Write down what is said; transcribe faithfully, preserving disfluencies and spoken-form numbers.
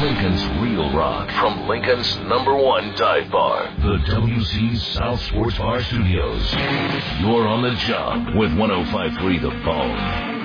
Lincoln's real rock. From Lincoln's number one dive bar, the W C South Sports Bar Studios. You're on the job with one oh five point three The Bone.